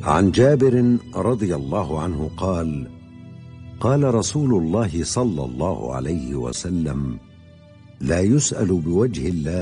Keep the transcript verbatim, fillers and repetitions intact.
عن جابر رضي الله عنه قال: قال رسول الله صلى الله عليه وسلم: لا يسأل بوجه الله